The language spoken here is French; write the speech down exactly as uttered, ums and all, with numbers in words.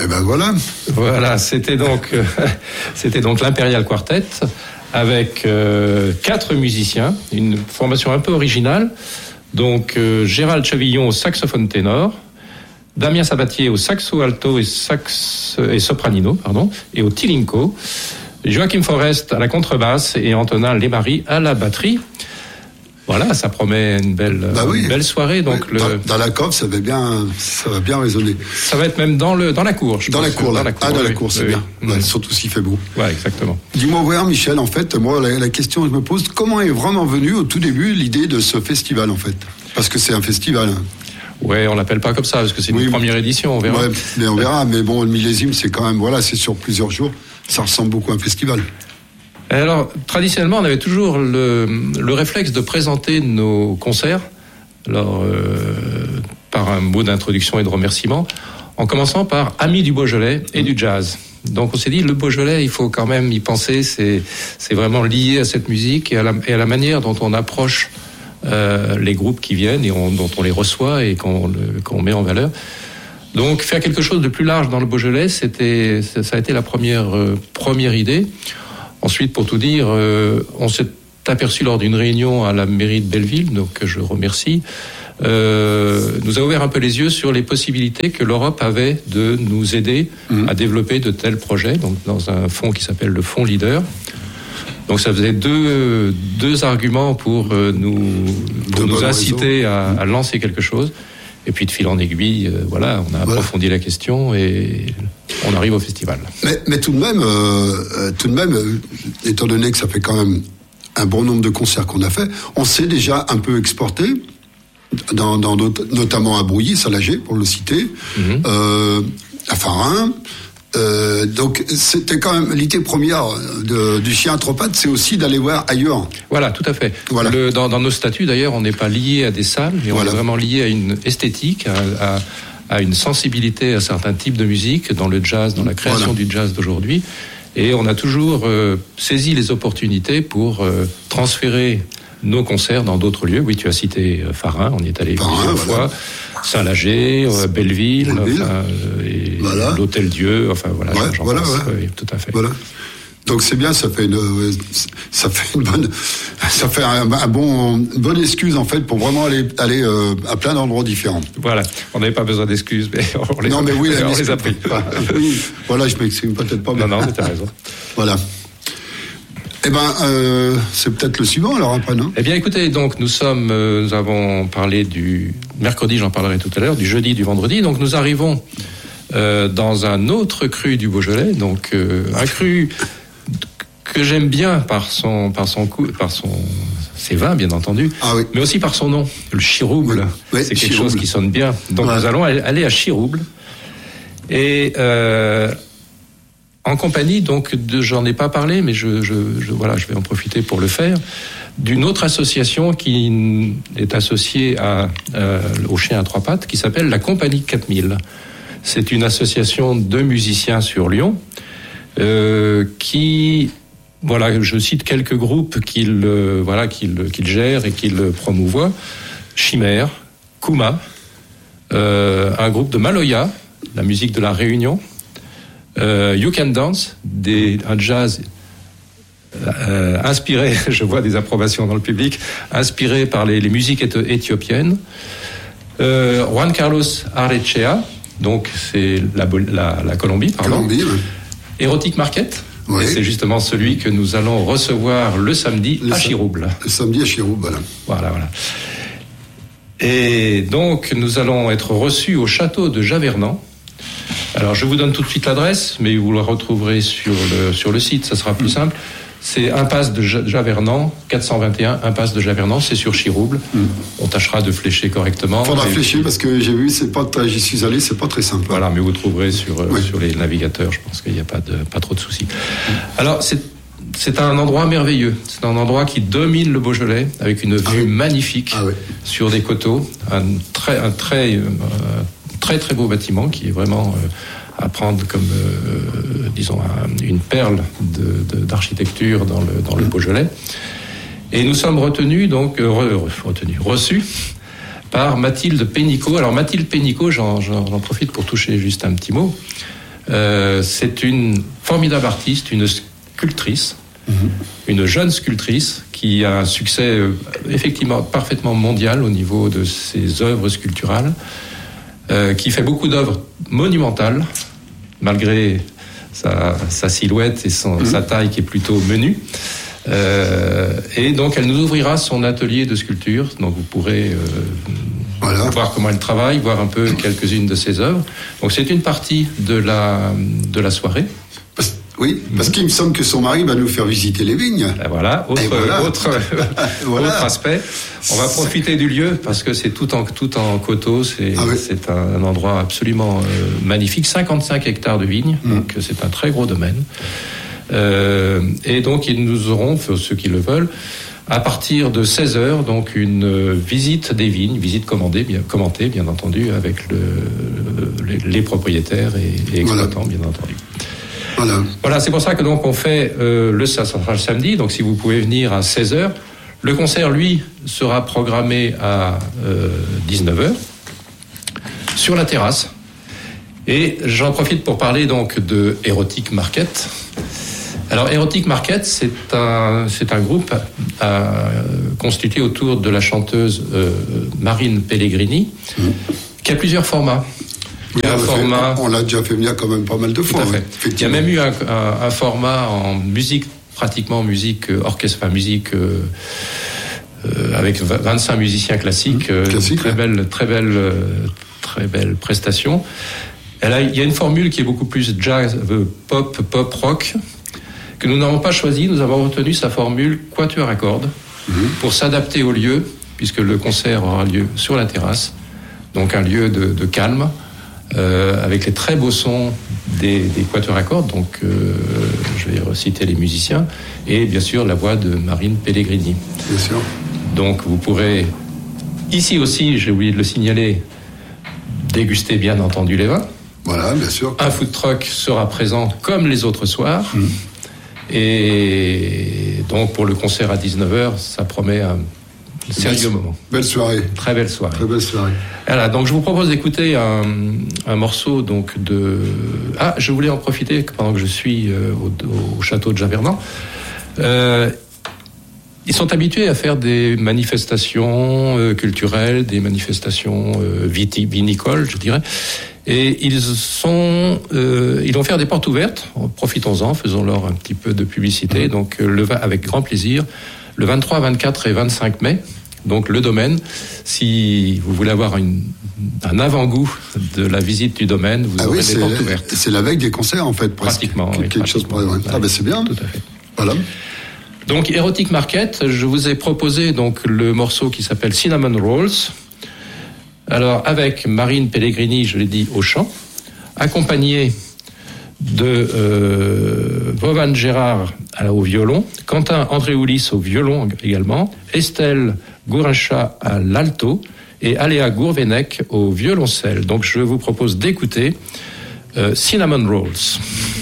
Et ben voilà. Voilà, c'était donc, euh, c'était donc l'Imperial Quartet avec euh, quatre musiciens, une formation un peu originale. Donc euh, Gérald Chavillon au saxophone ténor, Damien Sabatier au saxo alto et, sax, et sopranino, pardon, et au tilinko, Joachim Forest à la contrebasse et Antonin Lémarie à la batterie. Voilà, ça promet une belle, bah oui. une belle soirée. Donc oui, dans, le... dans la cove, ça va bien, ça va bien résonner. Ça va être même dans le dans la cour. Je dans, pense la cour, dans la cour, ah, dans oui, la cour, c'est oui, bien. Oui. Ouais, surtout s'il fait beau. Ouais, exactement. Dis-moi, ouais, Michel, en fait, moi, la, la question que je me pose, comment est vraiment venue au tout début l'idée de ce festival, en fait ? Parce que c'est un festival. Ouais, on l'appelle pas comme ça parce que c'est oui, une première édition, on verra. Ouais, mais on verra. Mais bon, le millésime, c'est quand même, voilà, c'est sur plusieurs jours. Ça ressemble beaucoup à un festival. Alors, traditionnellement, on avait toujours le, le réflexe de présenter nos concerts, alors, euh, par un mot d'introduction et de remerciement, en commençant par Amis du Beaujolais et du jazz. Donc, on s'est dit, le Beaujolais, il faut quand même y penser, c'est, c'est vraiment lié à cette musique et à la, et à la manière dont on approche euh, les groupes qui viennent et on, dont on les reçoit et qu'on, le, qu'on met en valeur. Donc, faire quelque chose de plus large dans le Beaujolais, c'était, ça a été la première, euh, première idée. Ensuite, pour tout dire, euh, on s'est aperçu lors d'une réunion à la mairie de Belleville, donc je remercie, euh, nous a ouvert un peu les yeux sur les possibilités que l'Europe avait de nous aider mmh. à développer de tels projets, donc dans un fonds qui s'appelle le Fonds Leader. Donc ça faisait deux, deux arguments pour euh, nous, pour nous inciter à, à lancer quelque chose. Et puis de fil en aiguille, euh, voilà, on a voilà. approfondi la question et on arrive au festival. Mais, mais tout de même, euh, tout de même, euh, étant donné que ça fait quand même un bon nombre de concerts qu'on a fait, on s'est déjà un peu exporté, dans, dans notamment à Brouilly, Salagé, pour le citer, mm-hmm. euh, à Farin. Euh, donc c'était quand même l'idée première de, du chien à trois pattes, c'est aussi d'aller voir ailleurs. Voilà, tout à fait. Voilà. Le, dans, dans nos statuts d'ailleurs, on n'est pas lié à des salles, mais voilà. on est vraiment lié à une esthétique, à, à, à une sensibilité à certains types de musique, dans le jazz, dans la création voilà. du jazz d'aujourd'hui. Et on a toujours euh, saisi les opportunités pour euh, transférer nos concerts dans d'autres lieux. Oui, tu as cité euh, Farin, on y est allé Farin, plusieurs voilà. fois. Saint-Lager, euh, Belleville, Belleville. Enfin, euh, et voilà. l'Hôtel-Dieu, enfin voilà, ouais, j'en voilà, pense, ouais. oui, tout à fait. Voilà. Donc c'est bien, ça fait une, ça fait une bonne, ça fait un, un bon, une bonne excuse en fait pour vraiment aller, aller euh, à plein d'endroits différents. Voilà, on n'avait pas besoin d'excuses, mais on les, non, a, mais oui, on les a pris. Oui, voilà, je m'exprime peut-être pas. Non, non, mais t'as raison. Voilà. Eh ben, euh, c'est peut-être le suivant alors après, non ? Eh bien, écoutez, donc nous sommes, euh, nous avons parlé du mercredi, j'en parlerai tout à l'heure, du jeudi, du vendredi. Donc nous arrivons euh, dans un autre cru du Beaujolais, donc euh, un cru que j'aime bien par son, par son coup, par son, ses vins bien entendu, ah oui. mais aussi par son nom, le Chirouble. Oui. Oui, c'est quelque Chirouble. Chose qui sonne bien. Donc ouais. nous allons aller à Chirouble et euh, en compagnie, donc, de, j'en ai pas parlé, mais je, je, je, voilà, je vais en profiter pour le faire, d'une autre association qui est associée à, euh, au chien à trois pattes, qui s'appelle la Compagnie quatre mille. C'est une association de musiciens sur Lyon, euh, qui, voilà, je cite quelques groupes qu'il, euh, voilà, qu'il, qu'il gère et qu'il promouvoit. Chimère, Kouma, euh, un groupe de Maloya, la musique de la Réunion, Euh, You Can Dance, des, un jazz euh, inspiré, je vois des approbations dans le public, inspiré par les, les musiques éthiopiennes. Euh, Juan Carlos Arrechea, donc c'est la, la, la Colombie, pardon. Colombie, oui. Erotic Market, oui. Et c'est justement celui que nous allons recevoir le samedi le à Chirouble. Le samedi à Chirouble, voilà. Voilà, voilà. Et donc nous allons être reçus au château de Javernan. Alors, je vous donne tout de suite l'adresse, mais vous la retrouverez sur le, sur le site, ça sera plus mmh. simple. C'est impasse de Javernan, quatre cent vingt et un, impasse de Javernan, c'est sur Chirouble. Mmh. On tâchera de flécher correctement. Il faudra et... flécher parce que j'ai vu, c'est pas très, j'y suis allé, c'est pas très simple. Voilà, mais vous trouverez sur, oui. sur les navigateurs, je pense qu'il n'y a pas, de, pas trop de soucis. Mmh. Alors, c'est, c'est un endroit merveilleux. C'est un endroit qui domine le Beaujolais, avec une vue ah oui. magnifique ah oui. sur des coteaux. Un très, un très, euh, très très beau bâtiment qui est vraiment euh, à prendre comme euh, disons un, une perle de, de, d'architecture dans le dans le Beaujolais. Et nous sommes retenus donc euh, re, retenus reçus par Mathilde Pénicaud. Alors Mathilde Pénicaud, j'en, j'en, j'en profite pour toucher juste un petit mot. Euh, c'est une formidable artiste, une sculptrice, mmh. une jeune sculptrice qui a un succès euh, effectivement parfaitement mondial au niveau de ses œuvres sculpturales, euh, qui fait beaucoup d'œuvres monumentales, malgré sa, sa silhouette et son, mmh. sa taille qui est plutôt menue. Euh, et donc elle nous ouvrira son atelier de sculpture, donc vous pourrez euh, voilà. voir comment elle travaille, voir un peu quelques-unes de ses œuvres. Donc c'est une partie de la, de la soirée. Parce, oui, parce mmh. qu'il me semble que son mari va nous faire visiter les vignes. Et voilà, autre, voilà. autre, voilà. autre aspect. On va profiter du lieu parce que c'est tout en, tout en coteaux, c'est, ah oui. c'est un, un endroit absolument euh, magnifique, cinquante-cinq hectares de vignes, mmh. donc c'est un très gros domaine. Euh, et donc ils nous auront, pour ceux qui le veulent, à partir de seize heures, donc une visite des vignes, visite commandée, bien, commentée bien entendu, avec le, les, les propriétaires et, et exploitants, voilà. bien entendu. Voilà. Voilà, c'est pour ça que donc on fait euh, le, ça sera le samedi, donc si vous pouvez venir à seize heures. Le concert, lui, sera programmé à euh, dix-neuf heures sur la terrasse. Et j'en profite pour parler donc de Erotic Market. Alors, Erotic Market, c'est un, c'est un groupe à, constitué autour de la chanteuse euh, Marine Pellegrini, mmh. qui a plusieurs formats. Oui, il y a un format, fait, on l'a déjà fait venir quand même pas mal de fois. Tout à fait. Oui, il y a même eu un, un, un format en musique, pratiquement musique orchestre, enfin musique euh, euh, avec vingt-cinq musiciens classiques, mmh. Classique, très ouais. belle, très belle, très belle prestation. Elle a, il y a une formule qui est beaucoup plus jazz, pop, pop, rock, que nous n'avons pas choisi. Nous avons retenu sa formule quatuor à cordes mmh. pour s'adapter au lieu, puisque le concert aura lieu sur la terrasse, donc un lieu de, de calme, euh, avec les très beaux sons des, des quatuors à cordes. Donc, euh, je vais reciter les musiciens, et bien sûr la voix de Marine Pellegrini. Bien sûr. Donc, vous pourrez, ici aussi, j'ai oublié de le signaler, déguster bien entendu les vins. Voilà, bien sûr. Un food truck sera présent comme les autres soirs. Mmh. Et donc, pour le concert à dix-neuf heures, ça promet un sérieux belle, moment. Belle soirée. Très belle soirée. Très belle soirée. Voilà, donc je vous propose d'écouter un, un morceau donc de... Ah, je voulais en profiter pendant que je suis euh, au, au château de Javernan. Euh, ils sont habitués à faire des manifestations euh, culturelles, des manifestations euh, viti- vinicoles, je dirais. Et ils sont, euh, ils vont faire des portes ouvertes. Profitons-en, faisons-leur un petit peu de publicité. Donc, le, avec grand plaisir, le vingt-trois, vingt-quatre et vingt-cinq mai. Donc, le domaine. Si vous voulez avoir une, un avant-goût de la visite du domaine, vous ah aurez oui, des portes ouvertes. C'est la veille des concerts, en fait, presque. Pratiquement. Quelque, oui, quelque chose pour ouais. Ah ben c'est bien. Tout à fait. Voilà. Donc, Erotic Market, je vous ai proposé donc le morceau qui s'appelle Cinnamon Rolls. Alors, avec Marine Pellegrini, je l'ai dit, au chant, accompagnée de euh, Vovan Gérard au violon, Quentin Andréoulis au violon également, Estelle Gourincha à l'alto et Aléa Gourvenec au violoncelle. Donc, je vous propose d'écouter euh, Cinnamon Rolls.